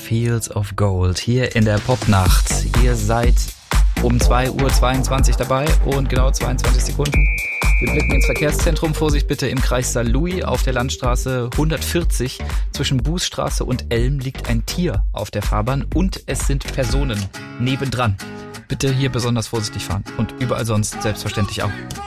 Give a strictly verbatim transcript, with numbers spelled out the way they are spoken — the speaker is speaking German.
Fields of Gold hier in der Popnacht. Ihr seid um zwei Uhr zweiundzwanzig dabei und genau zweiundzwanzig Sekunden. Wir blicken ins Verkehrszentrum. Vorsicht bitte im Kreis Saarlouis auf der Landstraße hundertvierzig. Zwischen Bußstraße und Elm liegt ein Tier auf der Fahrbahn und es sind Personen nebendran. Bitte hier besonders vorsichtig fahren und überall sonst selbstverständlich auch.